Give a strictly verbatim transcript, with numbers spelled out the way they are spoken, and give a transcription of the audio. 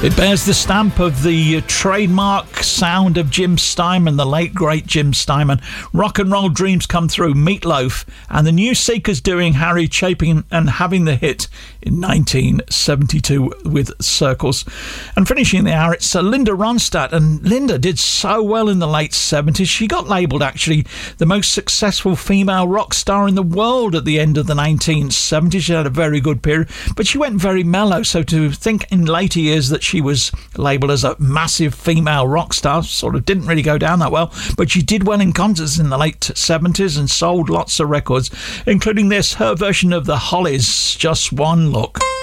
It bears the stamp of the trademark sound of Jim Steinman, the late great Jim Steinman. Rock and Roll Dreams Come Through, Meatloaf, and the New Seekers doing Harry Chapin and having the hit in nineteen seventy-two with Circles. And finishing the hour, it's uh, Linda Ronstadt, and Linda did so well in the late seventies. She got labelled actually the most successful female rock star in the world at the end of the nineteen seventies. She had a very good period, but she went very mellow, so to think in later years that she was labelled as a massive female rock star sort of didn't really go down that well. But she did well in concerts in the late seventies and sold lots of records, including this, her version of the Hollies, Just One Look.